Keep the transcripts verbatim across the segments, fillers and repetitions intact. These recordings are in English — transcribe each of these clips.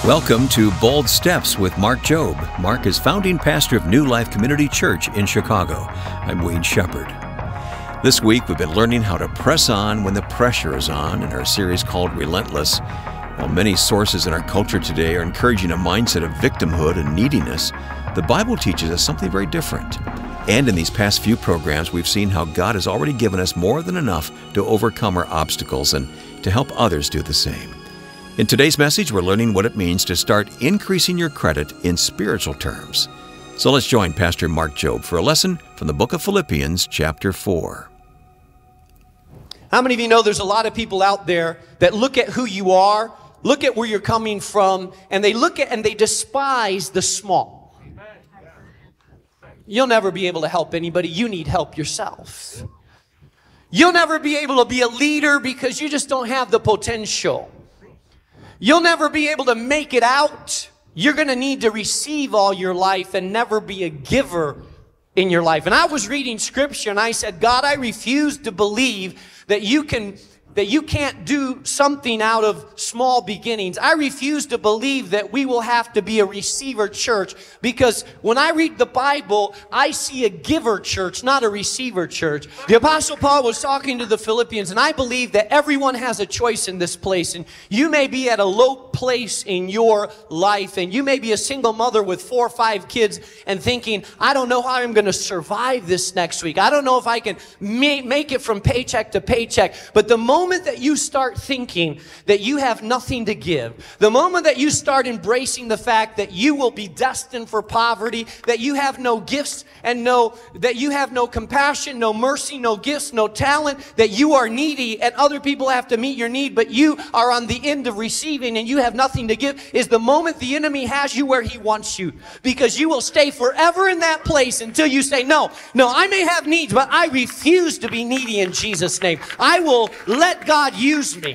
Welcome to Bold Steps with Mark Jobe. Mark is founding pastor of New Life Community Church in Chicago. I'm Wayne Shepherd. This week we've been learning how to press on when the pressure is on in our series called Relentless. While many sources in our culture today are encouraging a mindset of victimhood and neediness, the Bible teaches us something very different. And in these past few programs, we've seen how God has already given us more than enough to overcome our obstacles and to help others do the same. In today's message, we're learning what it means to start increasing your credit in spiritual terms. So let's join Pastor Mark Jobe for a lesson from the book of Philippians, chapter four. How many of you know there's a lot of people out there that look at who you are, look at where you're coming from, and they look at and they despise the small. You'll never be able to help anybody. You need help yourself. You'll never be able to be a leader because you just don't have the potential. You'll never be able to make it out. You're going to need to receive all your life and never be a giver in your life. And I was reading scripture and I said, God, I refuse to believe that you can that you can't do something out of small beginnings. I refuse to believe that we will have to be a receiver church, because when I read the Bible, I see a giver church, not a receiver church. The Apostle Paul was talking to the Philippians, and I believe that everyone has a choice in this place. And you may be at a low place in your life, and you may be a single mother with four or five kids and thinking, I don't know how I'm going to survive this next week. I don't know if I can ma- make it from paycheck to paycheck. But the moment The moment that you start thinking that you have nothing to give, the moment that you start embracing the fact that you will be destined for poverty, that you have no gifts and no, that you have no compassion, no mercy, no gifts, no talent, that you are needy and other people have to meet your need, but you are on the end of receiving and you have nothing to give, is the moment the enemy has you where he wants you. Because you will stay forever in that place until you say, no, no, I may have needs, but I refuse to be needy in Jesus' name. I will let Let God use me.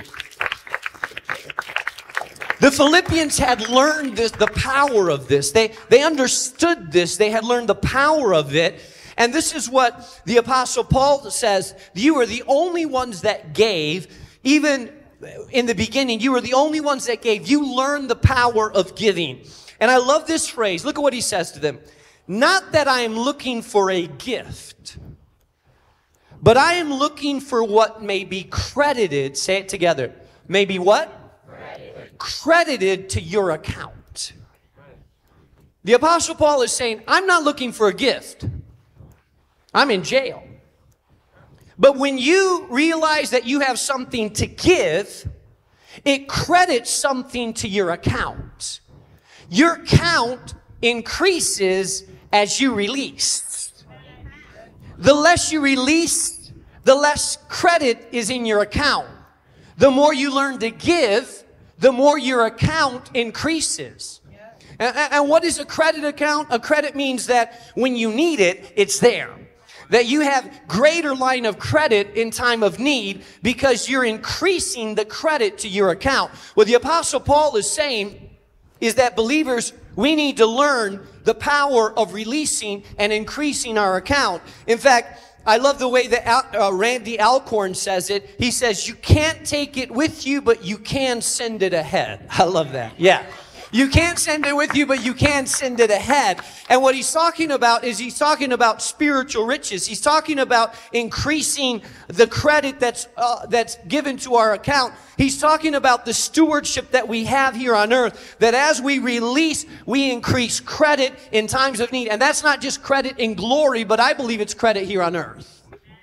The Philippians had learned this, the power of this. They, they understood this. They had learned the power of it. And this is what the Apostle Paul says. You are the only ones that gave. Even in the beginning, you were the only ones that gave. You learned the power of giving. And I love this phrase. Look at what he says to them. Not that I am looking for a gift, but I am looking for what may be credited, say it together, may be what? Credited. Credited to your account. The Apostle Paul is saying, I'm not looking for a gift. I'm in jail. But when you realize that you have something to give, it credits something to your account. Your account increases as you release. The less you release, the less credit is in your account. The more you learn to give, the more your account increases. And, and what is a credit account? A credit means that when you need it, it's there. That you have greater line of credit in time of need because you're increasing the credit to your account. What the Apostle Paul is saying is that believers, we need to learn the power of releasing and increasing our account. In fact, I love the way that Al, uh, Randy Alcorn says it. He says, you can't take it with you, but you can send it ahead. I love that. Yeah. You can't send it with you, but you can send it ahead. And what he's talking about is he's talking about spiritual riches. He's talking about increasing the credit that's uh, that's given to our account. He's talking about the stewardship that we have here on earth, that as we release, we increase credit in times of need. And that's not just credit in glory, but I believe it's credit here on earth.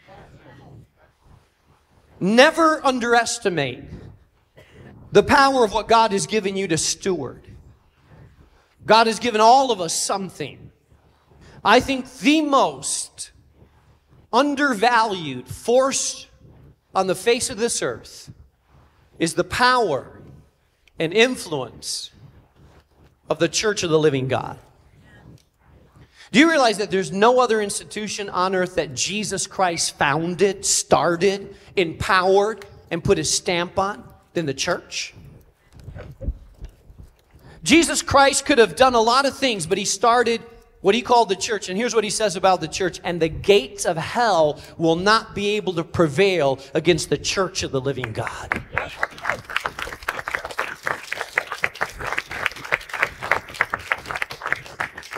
Never underestimate the power of what God has given you to steward. God has given all of us something. I think the most undervalued force on the face of this earth is the power and influence of the Church of the Living God. Do you realize that there's no other institution on earth that Jesus Christ founded, started, empowered, and put his stamp on than the church? Jesus Christ could have done a lot of things, but he started what he called the church. And here's what he says about the church. And the gates of hell will not be able to prevail against the church of the living God.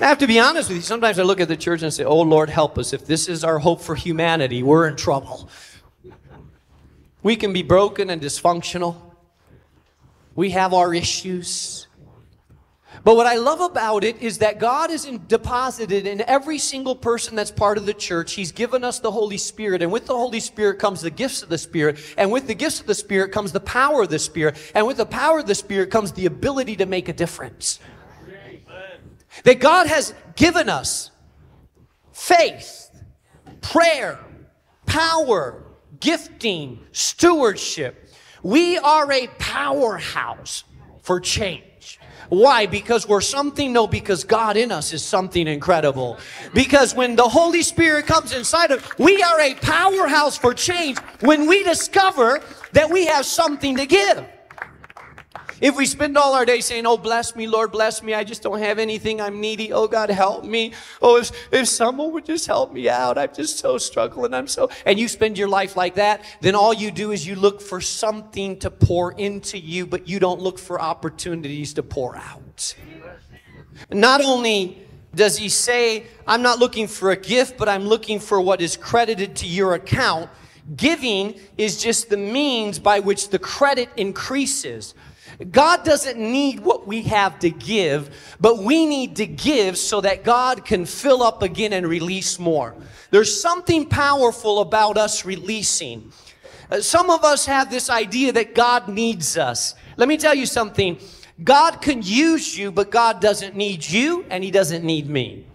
I have to be honest with you. Sometimes I look at the church and say, oh, Lord, help us. If this is our hope for humanity, we're in trouble. We can be broken and dysfunctional. We have our issues. But what I love about it is that God is in, deposited in every single person that's part of the church. He's given us the Holy Spirit. And with the Holy Spirit comes the gifts of the Spirit. And with the gifts of the Spirit comes the power of the Spirit. And with the power of the Spirit comes the ability to make a difference. That God has given us faith, prayer, power, gifting, stewardship. We are a powerhouse for change. Why? Because we're something? No, because God in us is something incredible. Because when the Holy Spirit comes inside of us, we are a powerhouse for change when we discover that we have something to give. If we spend all our day saying, oh, bless me, Lord, bless me. I just don't have anything. I'm needy. Oh, God, help me. Oh, if, if someone would just help me out. I'm just so struggling. I'm so... And you spend your life like that, then all you do is you look for something to pour into you, but you don't look for opportunities to pour out. Not only does he say, I'm not looking for a gift, but I'm looking for what is credited to your account. Giving is just the means by which the credit increases. God doesn't need what we have to give, but we need to give so that God can fill up again and release more. There's something powerful about us releasing. Uh, some of us have this idea that God needs us. Let me tell you something. God can use you, but God doesn't need you, and he doesn't need me.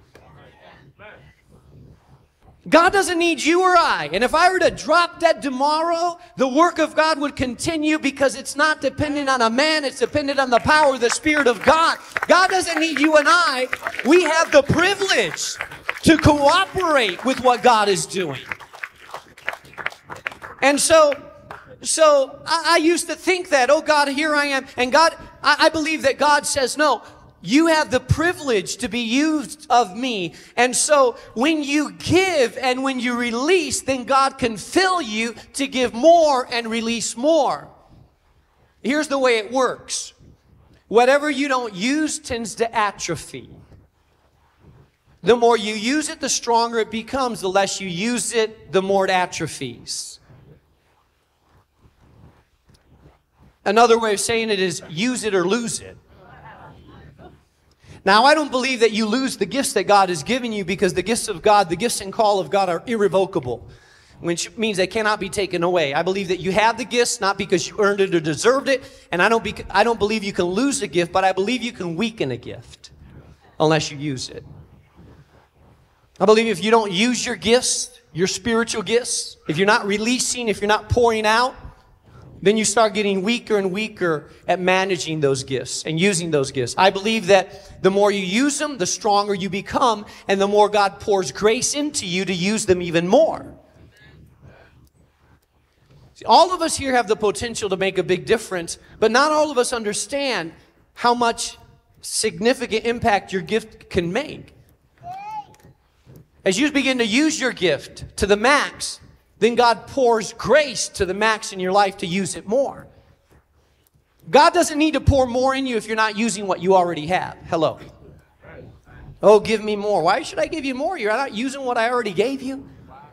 God doesn't need you or I. And if I were to drop dead tomorrow, the work of God would continue because it's not dependent on a man. It's dependent on the power of the Spirit of God. God doesn't need you and I. We have the privilege to cooperate with what God is doing. And so, so I, I used to think that, oh God, here I am. And God, I, I believe that God says, no. You have the privilege to be used of me. And so when you give and when you release, then God can fill you to give more and release more. Here's the way it works. Whatever you don't use tends to atrophy. The more you use it, the stronger it becomes. The less you use it, the more it atrophies. Another way of saying it is use it or lose it. Now, I don't believe that you lose the gifts that God has given you because the gifts of God, the gifts and call of God are irrevocable, which means they cannot be taken away. I believe that you have the gifts not because you earned it or deserved it, and I don't, be, I don't believe you can lose a gift, but I believe you can weaken a gift unless you use it. I believe if you don't use your gifts, your spiritual gifts, if you're not releasing, if you're not pouring out, then you start getting weaker and weaker at managing those gifts and using those gifts. I believe that the more you use them, the stronger you become, and the more God pours grace into you to use them even more. See, all of us here have the potential to make a big difference, but not all of us understand how much significant impact your gift can make. As you begin to use your gift to the max, then God pours grace to the max in your life to use it more. God doesn't need to pour more in you if you're not using what you already have. Hello. Oh, give me more. Why should I give you more? You're not using what I already gave you.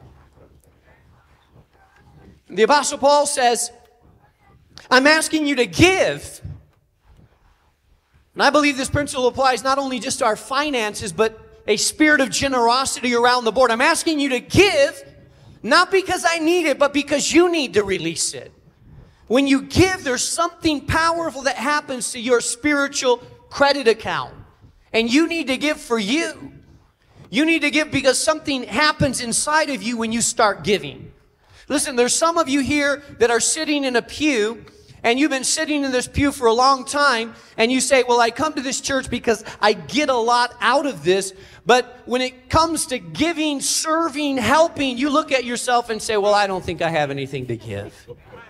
The Apostle Paul says, I'm asking you to give. And I believe this principle applies not only just to our finances, but a spirit of generosity around the board. I'm asking you to give. Not because I need it, but because you need to release it. When you give, there's something powerful that happens to your spiritual credit account. And you need to give for you. You need to give because something happens inside of you when you start giving. Listen, there's some of you here that are sitting in a pew, and you've been sitting in this pew for a long time, and you say, well, I come to this church because I get a lot out of this. But when it comes to giving, serving, helping, you look at yourself and say, well, I don't think I have anything to give.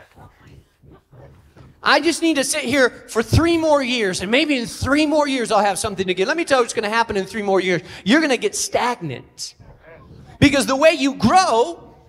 I just need to sit here for three more years, and maybe in three more years I'll have something to give. Let me tell you what's going to happen in three more years. You're going to get stagnant. Because the way you grow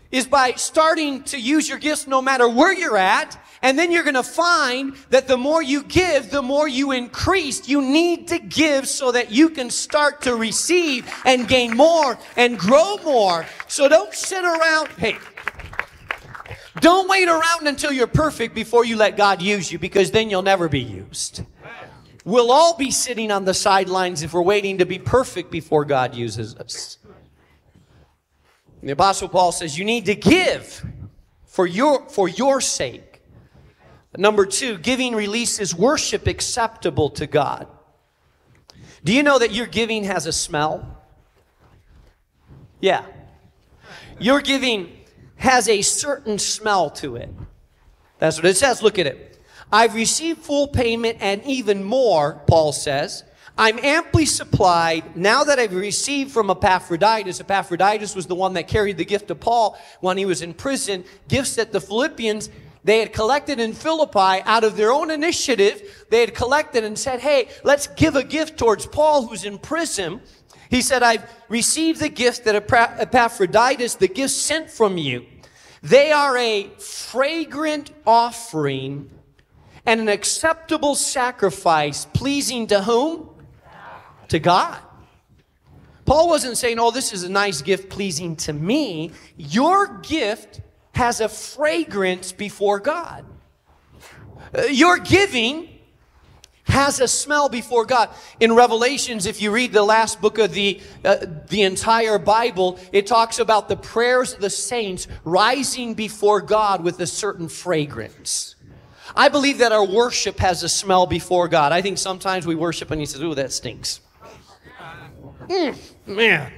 is by starting to use your gifts no matter where you're at. And then you're going to find that the more you give, the more you increase. You need to give so that you can start to receive and gain more and grow more. So don't sit around. Hey, don't wait around until you're perfect before you let God use you, because then you'll never be used. We'll all be sitting on the sidelines if we're waiting to be perfect before God uses us. The Apostle Paul says you need to give for your, for your sake. Number two, giving releases worship acceptable to God. Do you know that your giving has a smell? Yeah. Your giving has a certain smell to it. That's what it says. Look at it. I've received full payment and even more, Paul says. I'm amply supplied now that I've received from Epaphroditus. Epaphroditus was the one that carried the gift of Paul when he was in prison. Gifts that the Philippians, they had collected in Philippi out of their own initiative. They had collected and said, hey, let's give a gift towards Paul who's in prison. He said, I've received the gift that Epaphroditus, the gift sent from you. They are a fragrant offering and an acceptable sacrifice, pleasing to whom? To God. Paul wasn't saying, oh, this is a nice gift pleasing to me. Your gift has a fragrance before God. Uh, your giving has a smell before God. In Revelations, if you read the last book of the, uh, the entire Bible, it talks about the prayers of the saints rising before God with a certain fragrance. I believe that our worship has a smell before God. I think sometimes we worship and he says, ooh, that stinks. Mm, man.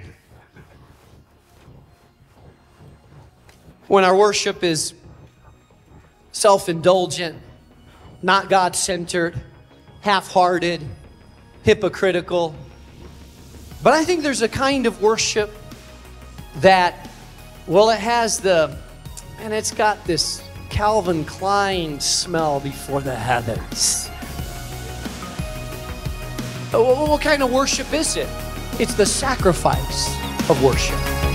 When our worship is self-indulgent, not God-centered, half-hearted, hypocritical. But I think there's a kind of worship that, well, it has the, and it's got this Calvin Klein smell before the heavens. What kind of worship is it? It's the sacrifice of worship.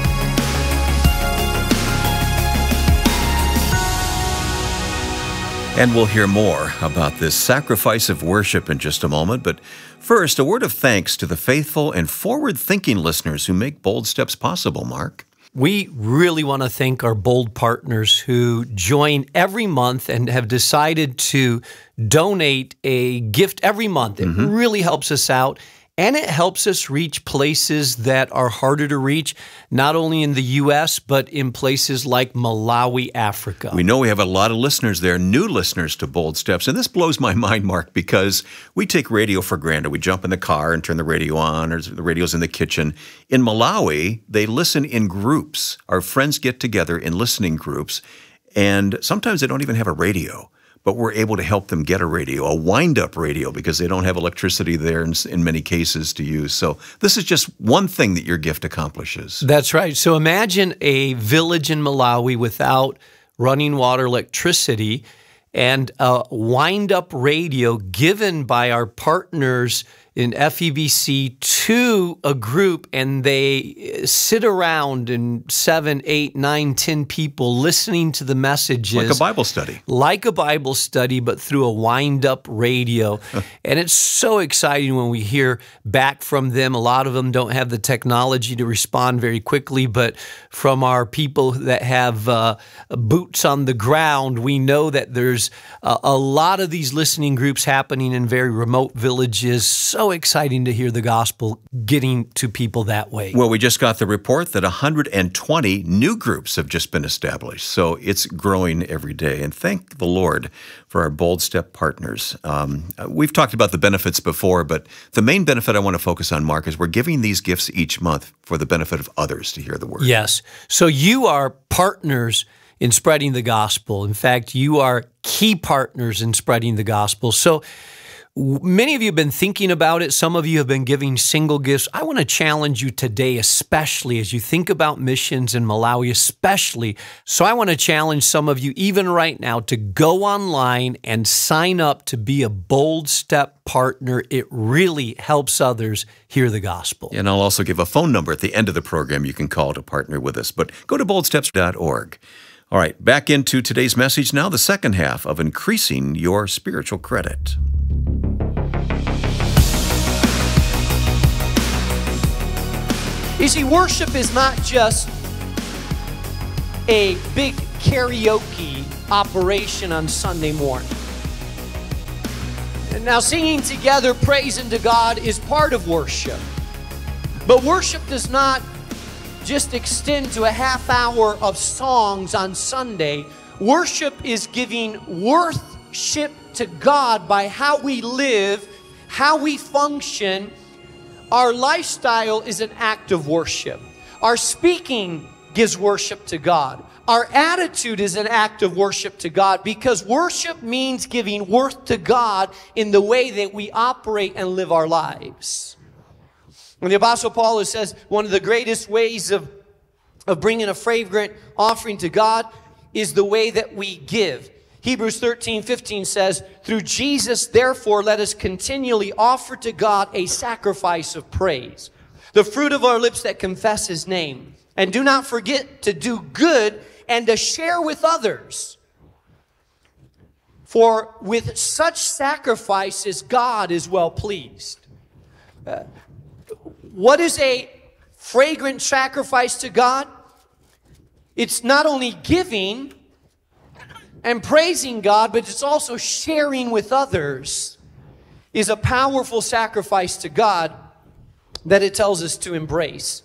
And we'll hear more about this sacrifice of worship in just a moment. But first, a word of thanks to the faithful and forward-thinking listeners who make Bold Steps possible, Mark. We really want to thank our Bold partners who join every month and have decided to donate a gift every month. It mm-hmm. really helps us out. And it helps us reach places that are harder to reach, not only in the U S, but in places like Malawi, Africa. We know we have a lot of listeners there, new listeners to Bold Steps. And this blows my mind, Mark, because we take radio for granted. We jump in the car and turn the radio on, or the radio's in the kitchen. In Malawi, they listen in groups. Our friends get together in listening groups, and sometimes they don't even have a radio. But we're able to help them get a radio, a wind-up radio, because they don't have electricity there in, in many cases to use. So this is just one thing that your gift accomplishes. That's right. So imagine a village in Malawi without running water, electricity, and a wind-up radio given by our partners in F E B C to a group, and they sit around in seven, eight, nine, ten people listening to the messages. Like a Bible study. Like a Bible study, but through a wind-up radio. And it's so exciting when we hear back from them. A lot of them don't have the technology to respond very quickly, but from our people that have uh, boots on the ground, we know that there's a, a lot of these listening groups happening in very remote villages. So exciting to hear the gospel getting to people that way. Well, we just got the report that one hundred twenty new groups have just been established. So it's growing every day. And thank the Lord for our Bold Step partners. Um, we've talked about the benefits before, but the main benefit I want to focus on, Mark, is we're giving these gifts each month for the benefit of others to hear the word. Yes. So you are partners in spreading the gospel. In fact, you are key partners in spreading the gospel. So Many of you have been thinking about it. Some of you have been giving single gifts. I want to challenge you today, especially as you think about missions in Malawi, especially. So I want to challenge some of you, even right now, to go online and sign up to be a Bold Step partner. It really helps others hear the gospel. And I'll also give a phone number at the end of the program you can call to partner with us. But go to bold steps dot org. All right, back into today's message now, the second half of increasing your spiritual credit. You see, worship is not just a big karaoke operation on Sunday morning. And now, singing together, praising to God is part of worship. But worship does not just extend to a half hour of songs on Sunday. Worship is giving worship to God by how we live, how we function. Our lifestyle is an act of worship. Our speaking gives worship to God. Our attitude is an act of worship to God, because worship means giving worth to God in the way that we operate and live our lives. When the Apostle Paul says one of the greatest ways of, of bringing a fragrant offering to God is the way that we give. Hebrews thirteen fifteen says, through Jesus, therefore, let us continually offer to God a sacrifice of praise, the fruit of our lips that confess His name. And do not forget to do good and to share with others. For with such sacrifices, God is well pleased. Uh, what is a fragrant sacrifice to God? It's not only giving and praising God, but it's also sharing with others, is a powerful sacrifice to God that it tells us to embrace.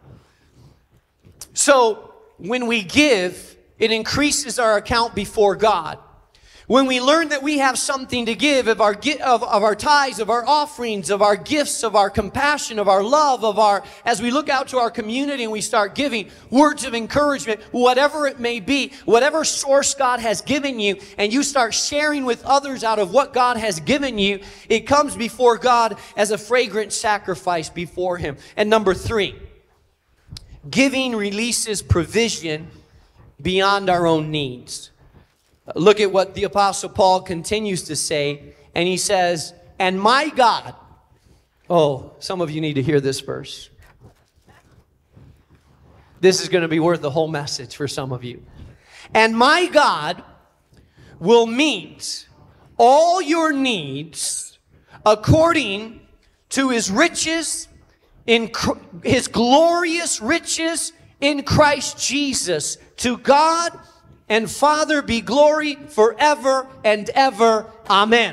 So when we give, it increases our account before God. When we learn that we have something to give, of our, of, of our tithes, of our offerings, of our gifts, of our compassion, of our love, of our, as we look out to our community and we start giving words of encouragement, whatever it may be, whatever source God has given you, and you start sharing with others out of what God has given you, it comes before God as a fragrant sacrifice before Him. And number three, giving releases provision beyond our own needs. Look at what the Apostle Paul continues to say, and he says, and my God, oh, some of you need to hear this verse. This is going to be worth the whole message for some of you. And my God will meet all your needs according to His riches, in His glorious riches in Christ Jesus. To God and Father be glory forever and ever. Amen.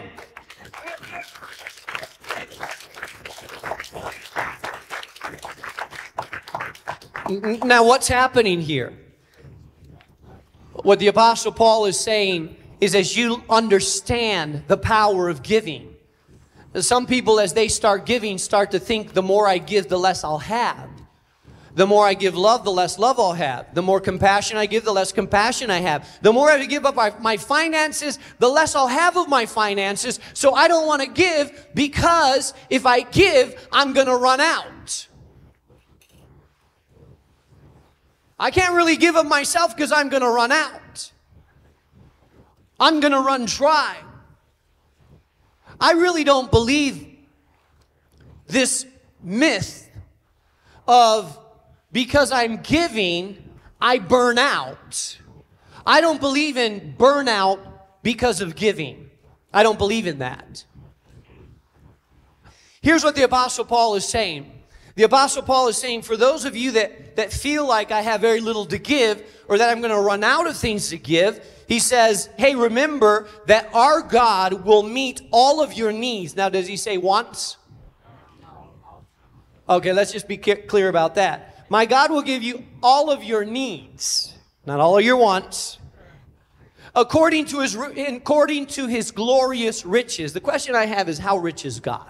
Now, what's happening here? What the Apostle Paul is saying is, as you understand the power of giving, some people, as they start giving, start to think the more I give, the less I'll have. The more I give love, the less love I'll have. The more compassion I give, the less compassion I have. The more I give up my, my finances, the less I'll have of my finances. So I don't want to give, because if I give, I'm going to run out. I can't really give of myself because I'm going to run out. I'm going to run dry. I really don't believe this myth of, because I'm giving, I burn out. I don't believe in burnout because of giving. I don't believe in that. Here's what the Apostle Paul is saying. The Apostle Paul is saying, for those of you that, that feel like I have very little to give, or that I'm going to run out of things to give, he says, hey, remember that our God will meet all of your needs. Now, does he say wants? Okay, let's just be clear about that. My God will give you all of your needs, not all of your wants, according to his, according to his glorious riches. The question I have is, how rich is God?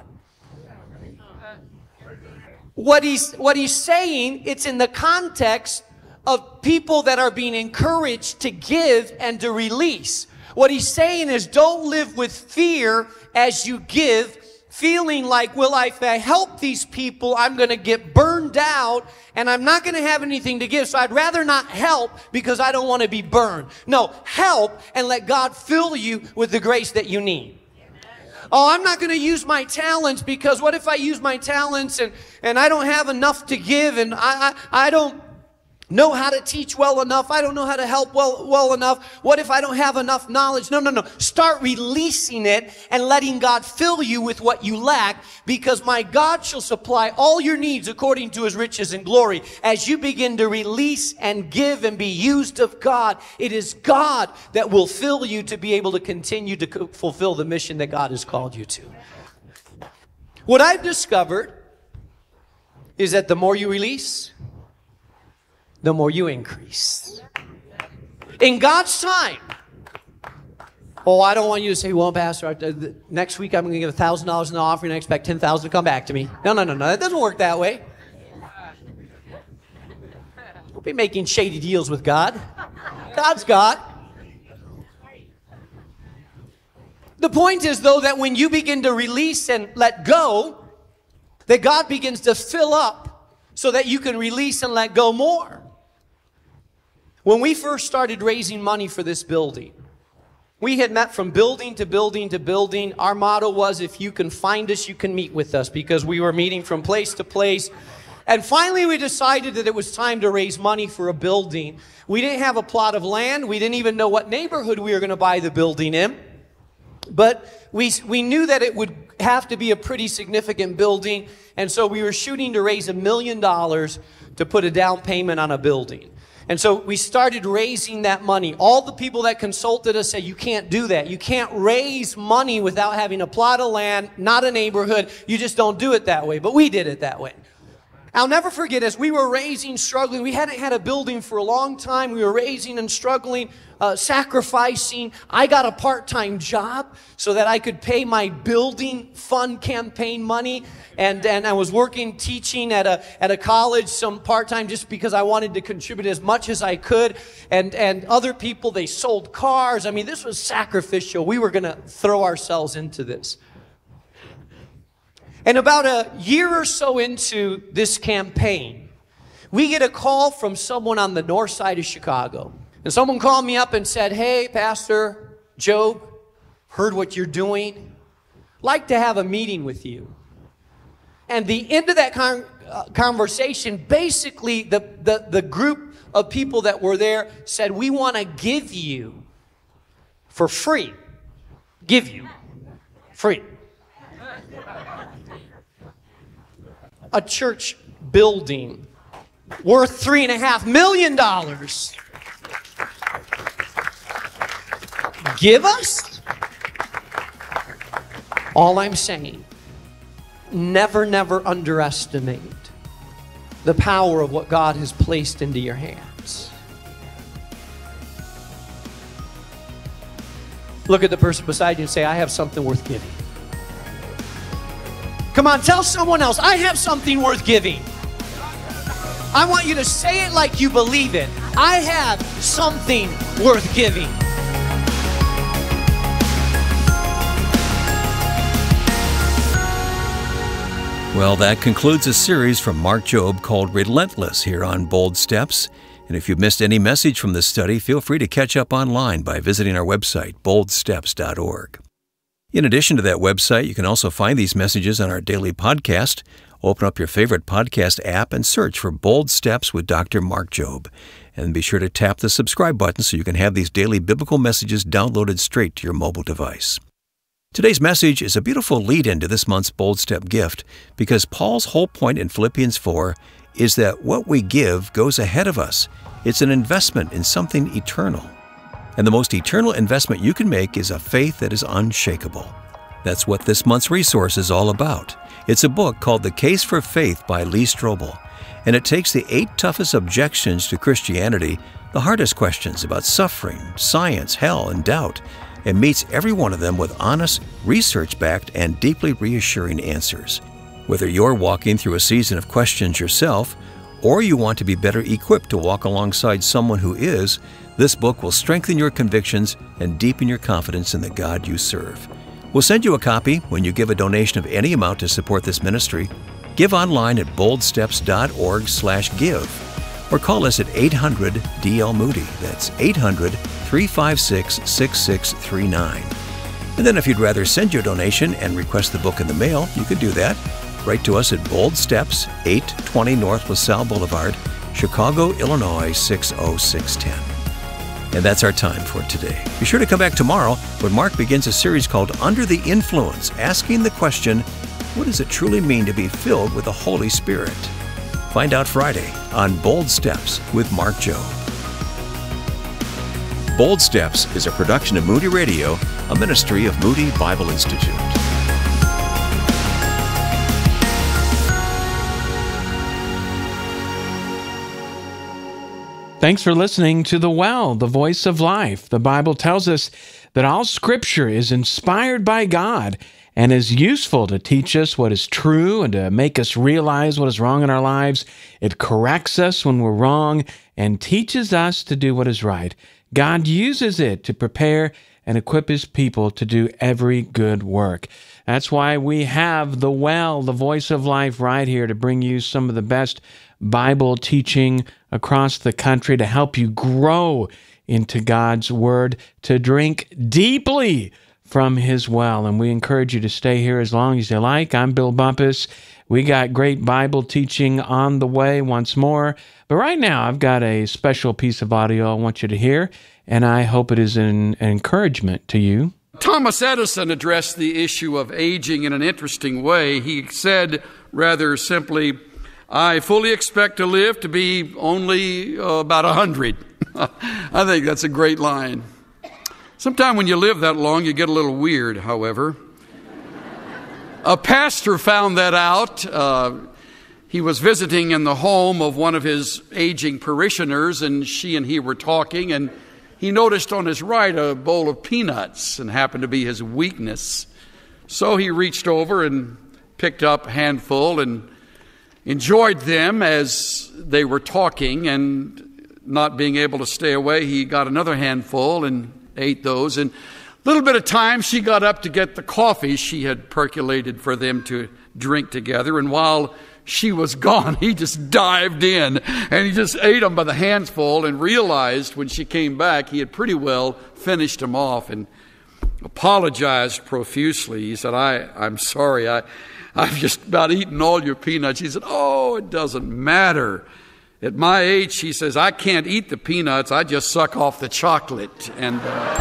What he's, what he's saying, it's in the context of people that are being encouraged to give and to release. What he's saying is don't live with fear as you give, feeling like, well, if I help these people, I'm going to get burned out and I'm not going to have anything to give. So I'd rather not help because I don't want to be burned. No, help and let God fill you with the grace that you need. Oh, I'm not going to use my talents because what if I use my talents and, and I don't have enough to give and I, I, I don't know how to teach well enough. I don't know how to help well, well enough. What if I don't have enough knowledge? No, no, no. Start releasing it and letting God fill you with what you lack, because my God shall supply all your needs according to his riches and glory. As you begin to release and give and be used of God, it is God that will fill you to be able to continue to fulfill the mission that God has called you to. What I've discovered is that the more you release, the more you increase. In God's time. Oh, I don't want you to say, well, Pastor, next week I'm going to give one thousand dollars in the offering and I expect ten thousand dollars to come back to me. No, no, no, no. That doesn't work that way. Don't be making shady deals with God. God's God. The point is, though, that when you begin to release and let go, that God begins to fill up so that you can release and let go more. When we first started raising money for this building, we had met from building to building to building. Our motto was, if you can find us, you can meet with us, because we were meeting from place to place. And finally, we decided that it was time to raise money for a building. We didn't have a plot of land. We didn't even know what neighborhood we were going to buy the building in. But we, we knew that it would have to be a pretty significant building. And so we were shooting to raise a million dollars to put a down payment on a building. And so we started raising that money. All the people that consulted us said, you can't do that. You can't raise money without having a plot of land, not a neighborhood. You just don't do it that way. But we did it that way. I'll never forget, as we were raising, struggling, we hadn't had a building for a long time. We were raising and struggling, uh, sacrificing. I got a part-time job so that I could pay my building fund campaign money. And, and I was working, teaching at a, at a college, some part-time, just because I wanted to contribute as much as I could. And, and other people, they sold cars. I mean, this was sacrificial. We were going to throw ourselves into this. And about a year or so into this campaign, we get a call from someone on the north side of Chicago. And someone called me up and said, hey, Pastor Job, heard what you're doing. Like to have a meeting with you. And the end of that con uh, conversation, basically the, the, the group of people that were there said, we want to give you for free. Give you free. A church building worth three and a half million dollars. Give us? All I'm saying, never, never underestimate the power of what God has placed into your hands. Look at the person beside you and say, I have something worth giving. Come on, tell someone else, I have something worth giving. I want you to say it like you believe it. I have something worth giving. Well, that concludes a series from Mark Jobe called Relentless here on Bold Steps. And if you've missed any message from this study, feel free to catch up online by visiting our website, bold steps dot org. In addition to that website, you can also find these messages on our daily podcast. Open up your favorite podcast app and search for Bold Steps with Doctor Mark Jobe. And be sure to tap the subscribe button so you can have these daily biblical messages downloaded straight to your mobile device. Today's message is a beautiful lead-in to this month's Bold Step gift, because Paul's whole point in Philippians four is that what we give goes ahead of us. It's an investment in something eternal. And the most eternal investment you can make is a faith that is unshakable. That's what this month's resource is all about. It's a book called The Case for Faith by Lee Strobel, and it takes the eight toughest objections to Christianity, the hardest questions about suffering, science, hell, and doubt, and meets every one of them with honest, research-backed, and deeply reassuring answers. Whether you're walking through a season of questions yourself, or you want to be better equipped to walk alongside someone who is, this book will strengthen your convictions and deepen your confidence in the God you serve. We'll send you a copy when you give a donation of any amount to support this ministry. Give online at boldsteps.org slash give or call us at eight hundred D L Moody. That's eight hundred, three five six, six six three nine. And then if you'd rather send your donation and request the book in the mail, you could do that. Write to us at Bold Steps, eight twenty North LaSalle Boulevard, Chicago, Illinois six oh six one oh. And that's our time for today. Be sure to come back tomorrow when Mark begins a series called Under the Influence, asking the question, what does it truly mean to be filled with the Holy Spirit? Find out Friday on Bold Steps with Mark Jobe. Bold Steps is a production of Moody Radio, a ministry of Moody Bible Institute. Thanks for listening to The Well, the Voice of Life. The Bible tells us that all Scripture is inspired by God and is useful to teach us what is true and to make us realize what is wrong in our lives. It corrects us when we're wrong and teaches us to do what is right. God uses it to prepare and equip His people to do every good work. That's why we have The Well, the Voice of Life, right here to bring you some of the best Bible teaching across the country to help you grow into God's Word, to drink deeply from His well. And we encourage you to stay here as long as you like. I'm Bill Bumpus. We got great Bible teaching on the way once more. But right now, I've got a special piece of audio I want you to hear, and I hope it is an encouragement to you. Thomas Edison addressed the issue of aging in an interesting way. He said rather simply, I fully expect to live to be only uh, about a hundred. I think that's a great line. Sometime when you live that long, you get a little weird, however. A pastor found that out. Uh, he was visiting in the home of one of his aging parishioners, and she and he were talking, and he noticed on his right a bowl of peanuts, and happened to be his weakness. So he reached over and picked up a handful and enjoyed them as they were talking, and not being able to stay away, he got another handful and ate those. And a little bit of time, she got up to get the coffee she had percolated for them to drink together. And while she was gone, he just dived in and he just ate them by the handful, and realized when she came back, he had pretty well finished them off, and apologized profusely. He said, I, I'm sorry, I I've just about eaten all your peanuts. He said, oh, it doesn't matter. At my age, he says, I can't eat the peanuts. I just suck off the chocolate. And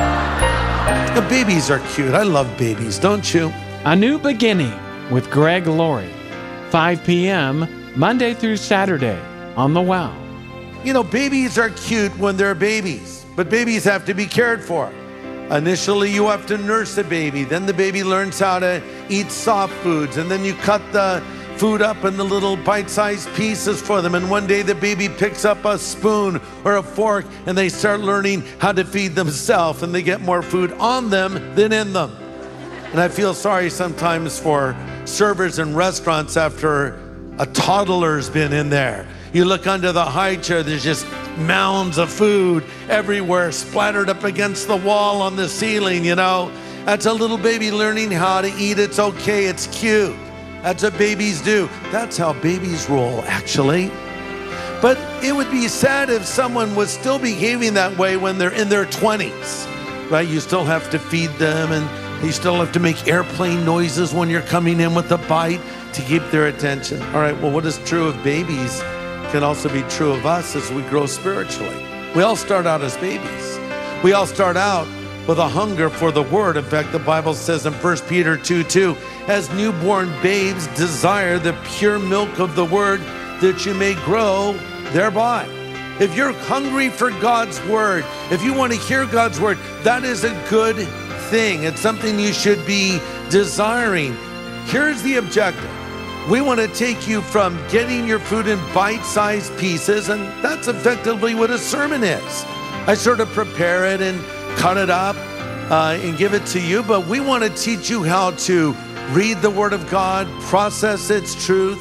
uh... the babies are cute. I love babies, don't you? A New Beginning with Greg Laurie, five p.m., Monday through Saturday on The Well. You know, babies are cute when they're babies, but babies have to be cared for. Initially, you have to nurse a baby. Then the baby learns how to eat soft foods. And then you cut the food up in the little bite-sized pieces for them. And one day the baby picks up a spoon or a fork, and they start learning how to feed themselves. And they get more food on them than in them. And I feel sorry sometimes for servers in restaurants after a toddler's been in there. You look under the high chair, there's just mounds of food everywhere, splattered up against the wall on the ceiling, you know. That's a little baby learning how to eat. It's okay, it's cute. That's what babies do. That's how babies roll, actually. But it would be sad if someone was still behaving that way when they're in their twenties, right? You still have to feed them, and you still have to make airplane noises when you're coming in with a bite to keep their attention. All right, well, what is true of babies can also be true of us as we grow spiritually. We all start out as babies. We all start out with a hunger for the Word. In fact, the Bible says in First Peter two two, as newborn babes desire the pure milk of the Word, that you may grow thereby. If you're hungry for God's Word, if you want to hear God's Word, that is a good thing. It's something you should be desiring. Here's the objective. We want to take you from getting your food in bite-sized pieces, and that's effectively what a sermon is. I sort of prepare it and cut it up uh, and give it to you, but we want to teach you how to read the Word of God, process its truth,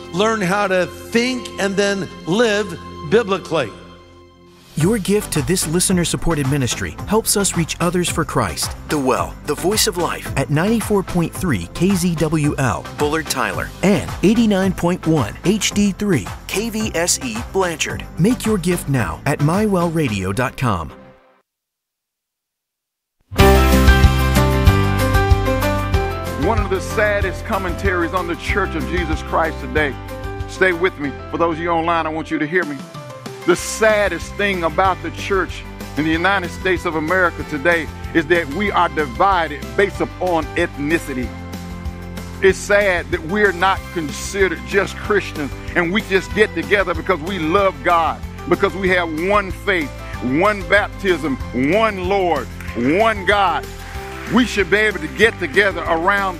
learn how to think and then live biblically. Your gift to this listener-supported ministry helps us reach others for Christ. The Well, the Voice of Life at ninety-four point three K Z W L, Bullard Tyler, and eighty-nine point one H D three K V S E Blanchard. Make your gift now at my well radio dot com. One of the saddest commentaries on the Church of Jesus Christ today. Stay with me. For those of you online, I want you to hear me. The saddest thing about the church in the United States of America today is that we are divided based upon ethnicity. It's sad that we're not considered just Christians and we just get together because we love God, because we have one faith, one baptism, one Lord, one God. We should be able to get together around